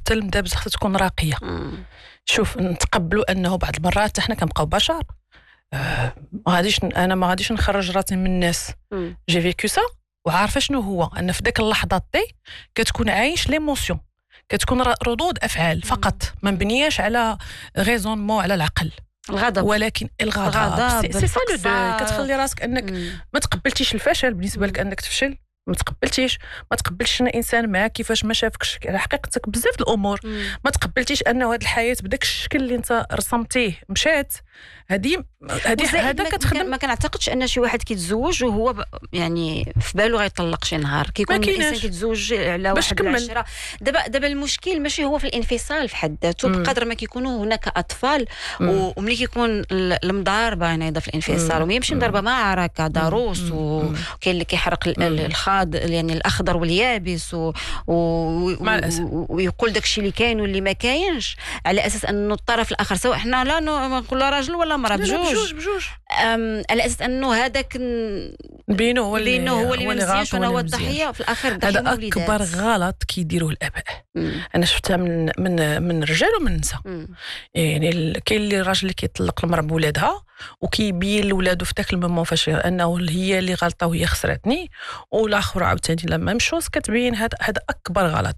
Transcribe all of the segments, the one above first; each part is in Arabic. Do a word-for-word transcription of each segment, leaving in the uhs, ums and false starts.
حتى المدابز خصها تكون راقيه. مم. شوف نتقبلوا انه بعض المرات احنا كنبقاو بشر. آه ما غاديش انا ما غاديش نخرج راسي من الناس. مم. جي فيكو سا وعارفه شنو هو ان في داك اللحظات دي كتكون عايش ليموسيون، كتكون ردود افعال فقط ما مبنياش على غيزونمون على العقل. الغضب ولكن الغضب الغضب سي سا لو الفقصة. كتخلي راسك انك مم. ما تقبلتيش الفشل بالنسبه لك انك تفشل، ما تقبلتيش ما تقبلتش ان انسان معاك كيفاش ما شافكش على حقيقتك بزاف الامور. مم. ما تقبلتيش انه هذه الحياه بداك الشكل اللي انت رسمتيه مشات. هذه هذه وزائد هذا ما- كتخدم. ما كنعتقدش ان شي واحد كيتزوج وهو ب... يعني في بالو غيطلق شي نهار. كيكون ما كايناش. الانسان كيتزوج على باش واحد تكمل. العشره. دابا دابا المشكل ماشي هو في الانفصال في حد ذاته، مم. بقدر ما كيكونوا هناك اطفال مم. و- وملي كيكون ال- المضاربه هنا في الانفصال مم. وما يمشي مم. مضاربه معركه ضروس مم. وكاين اللي كيحرق ال- ال- مم. الخاض يعني الاخضر واليابس و... و... مع الأسف. و... ويقول داكشي اللي كاين واللي ما كاينش على اساس انه الطرف الاخر سواء حنا لا نقول راجل ولا مراه لا، لا، بجوج بجوج بجوج أم، على اساس انه هذاك ن- بينه هو اللي بينه هو اللي ما غلط مزيانش وانا ولا هو مزيان. الضحيه وفي الاخر الضحيه هذا الوليدات. اكبر غلط كيديروه الاباء. مم. انا شفتها من من من الرجال ومن النساء. مم. يعني ال- كاين اللي الراجل اللي كيطلق المراه بولادها وكيبين لولادو في ذاك المومون فاش انه هي اللي غلطه وهي خسرتني، والاخر عاوتاني لما مشوس كتبين هذا هذا اكبر غلط.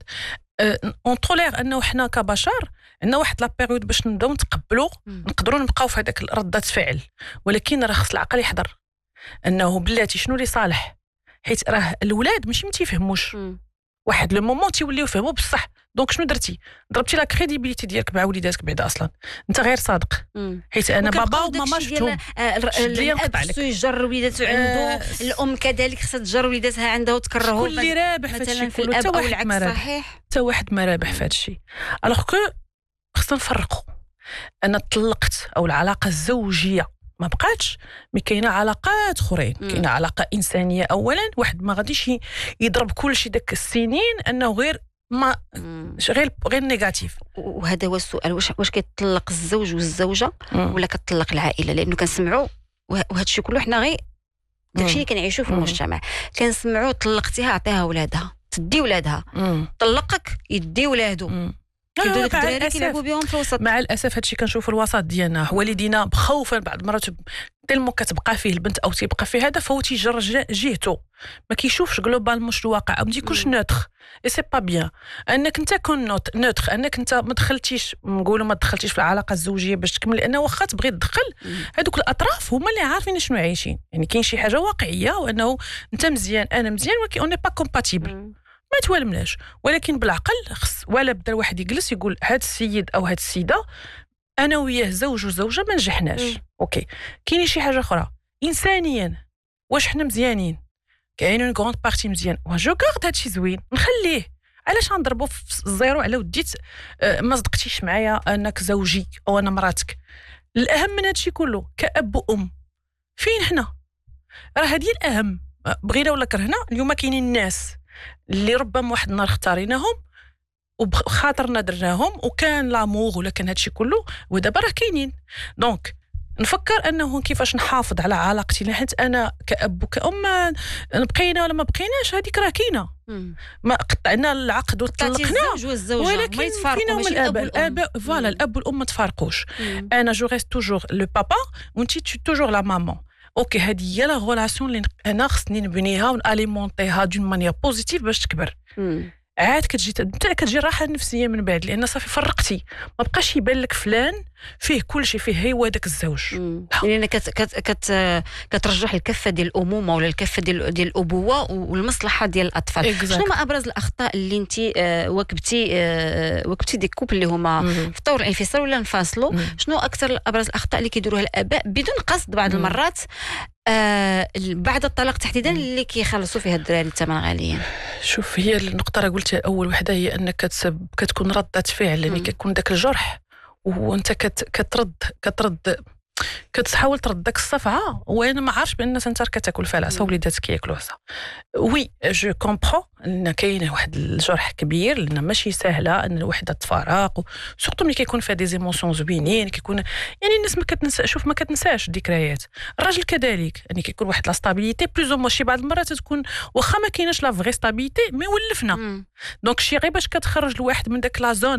اون طولير انه حنا كبشر عندنا واحد لا بيريود باش نبداو نتقبلوا مم. نقدروا نبقاو في هذاك ردة فعل، ولكن راه خص العقل يحضر انه بلاتي شنو اللي صالح، حيت راه الولاد ماشي ما تيفهموش مم. واحد لو مومون تيوليو يفهموا بصح. دونك شنو درتي؟ ضربتي لا كريديبيليتي ديالك مع وليداتك بعدا اصلا انت غير صادق. مم. حيت انا وكنبقاو بابا داكشي وماما ديال، شفتهم آه، الر- شد ليا الاب نقطع لك. خصو يجر وليداتو عنده، آه، الام كذلك خصها تجر وليداتها عندها وتكرهو كل اللي رابح في مثلا هادشي في كله الاب حتى او واحد ما العكس. رابح، صحيح. حتى واحد ما رابح في هادشي. الوغ كو خصنا نفرقوا. انا طلقت او العلاقه الزوجيه ما بقاتش، مي كاينه علاقات اخرين. مم. كاينه علاقه انسانيه اولا، واحد ما غاديش ي- يضرب كل شيء داك السنين انه غير ما مم. غير غير نيجاتيف. وهذا هو السؤال، واش واش كيطلق الزوج والزوجه مم. ولا كتطلق العائله؟ لانه كنسمعوا وه- وهذا الشيء كله حنا غير داكشي اللي كنعيشوا في مم. المجتمع. كنسمعوا طلقتيها عطيها ولادها، تدي ولادها، مم. طلقك يدي ولادو، مم. كيبداو آه، داك مع الدراري الأسف. كيلعبوا بهم في الوسط. مع الاسف هادشي كنشوف الوسط ديالنا والدينا خوفا بعض المرات تلمو كتبقى فيه البنت او تيبقى فيه هذا فهو تيجر ج- جهته، ما كيشوفش جلوبال مش الواقع او ما تيكونش مم. نوتر. اي سي با بيان انك انت كون نوت نوتر، انك انت ما دخلتيش نقولوا ما دخلتيش في العلاقه الزوجيه باش تكمل، لانه واخا تبغي تدخل مم. هذوك الاطراف هما اللي عارفين شنو عايشين. يعني كاين شي حاجه واقعيه وانه انت مزيان انا مزيان ولكن اون ني با كومباتيبل، مم. ما توالمناش. ولكن بالعقل خص ولا بدا الواحد يجلس يقول هاد السيد او هاد السيده انا وياه زوج وزوجه ما نجحناش. مم. اوكي كاين شي حاجه اخرى انسانيا واش حنا مزيانين؟ كاين اون كروند بارتي مزيان وجو كارد هادشي زوين نخليه. علاش غنضربوا في الزيرو على وديت آه، ما صدقتيش معايا انك زوجي او انا مراتك؟ الاهم من هادشي كله كأب وام فين حنا؟ راه هذه الاهم. آه، بغينا ولا كرهنا اليوم كاينين الناس اللي ربما واحد النهار اختاريناهم وبخاطرنا درناهم وكان لامور ولا كان هادشي كله، ودابا راه كاينين. دونك نفكر انه كيفاش نحافظ على علاقتي، حيت انا كأب وكأم بقينا ولا ما بقيناش هذيك راه كاينه، مم. ما قطعنا العقد طلعتي وطلقنا. الزوج والزوجه ولكن ما يتفارقوا، فينا هما ماشي الاب الاباء والام. الاباء فوالا مم. الاب والام ما تفارقوش. مم. انا جو ريست توجور لو بابا وانتي توجور لا مامون. اوكي هذه هي لا غولاسيون اللي انا خصني نبنيها وناليمونطيها دون مانيير بوزيتيف باش تكبر. مم. عاد كتجي حتى كتجي الراحه النفسيه من بعد، لان صافي فرقتي ما بقاش يبان لك فلان فيه كل شيء، فيه هو داك الزوج. مم. لان كت كت كت كترجح الكفه ديال الامومه ولا الكفه ديال ديال الابوه والمصلحه ديال الاطفال. Exact. شنو ما ابرز الاخطاء اللي انت آه وكبتي آه وكبتي ديك كوب اللي هما مم. في طور الانفصال ولا انفصلوا؟ مم. شنو اكثر ابرز الاخطاء اللي كيديروها الاباء بدون قصد بعض مم. المرات آه بعد الطلاق تحديدا اللي كيخلصوا فيها الدراري الثمن غاليا؟ شوف هي النقطه راه قلتها اول وحده هي انك كتسب كتكون رده فعل، يعني مم. كيكون داك الجرح وانت كت كترد كترد كتحاول ترد داك الصفعه، وانا ما عارفش بان انت كتاكل فلاسه وليداتك كياكلوها. وي جو كومبرون ان كاين واحد الجرح كبير، لان ماشي سهله ان الوحده تفارق، سورتو ملي كيكون فيها دي زيموسيون زوينين، كيكون يعني الناس ما كتنسى. شوف ما كتنساش الذكريات. الراجل كذلك يعني كيكون واحد لا ستابيليتي بلوز او شي بعض المرات تكون واخا ما كايناش لا فغي ستابيليتي مي ولفنا. مم. دونك شي غير باش كتخرج الواحد من داك لا زون